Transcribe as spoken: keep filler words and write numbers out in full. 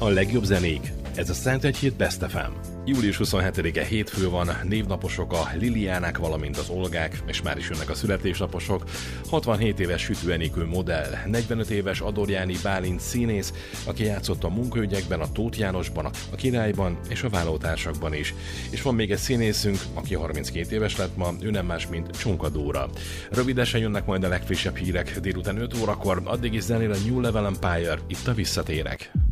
A legjobb zenék. Ez a Szent Egy Hét Best ef em. július huszonhetedike hétfő van, névnaposok a Liliánák, valamint az Olgák, és már is jönnek a születésnaposok. hatvanhét éves Sütő Enikő modell, negyvenöt éves Adorjáni Bálint színész, aki játszott a Munkaügyekben, a Tóth Jánosban, a Királyban és a Vállótársakban is. És van még egy színészünk, aki harminckét éves lett ma, ő nem más, mint Csonka Dóra. Rövidesen jönnek majd a legfrissebb hírek délután öt órakor, addig is zenél a New Level Empire, itt a Visszatérek.